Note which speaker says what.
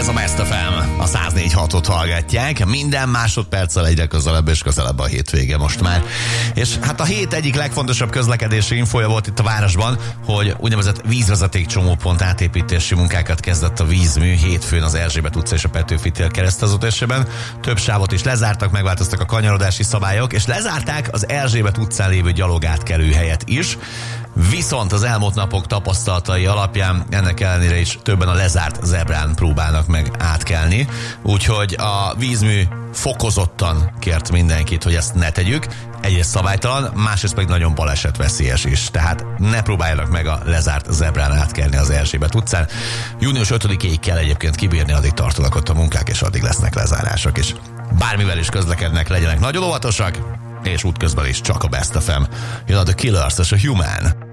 Speaker 1: Ez a Best FM, a 104.6-ot hallgatják, minden másodperccel egyre közelebb és közelebb a hétvége most már. És hát a hét egyik legfontosabb közlekedési infója volt itt a városban, hogy úgynevezett vízvezeték csomópont átépítési munkákat kezdett a vízmű hétfőn az Erzsébet utca és a Petőfi tér kereszteződésében. Több sávot is lezártak, megváltoztak a kanyarodási szabályok, és lezárták az Erzsébet utcán lévő gyalogátkelő helyet is. Viszont az elmúlt napok tapasztalatai alapján ennek ellenére is többen a lezárt zebrán próbálnak meg átkelni, úgyhogy a vízmű fokozottan kért mindenkit, hogy ezt ne tegyük. Egyrészt szabálytalan, másrészt pedig nagyon balesetveszélyes is, tehát ne próbáljanak meg a lezárt zebrán átkelni az Erzsébet utcán. Június 5-ig kell egyébként kibírni, addig tartanak ott a munkák, és addig lesznek lezárások is. Bármivel is közlekednek, legyenek nagyon óvatosak, és útközben is csak a Best FM. Jön a The Killers és a Human.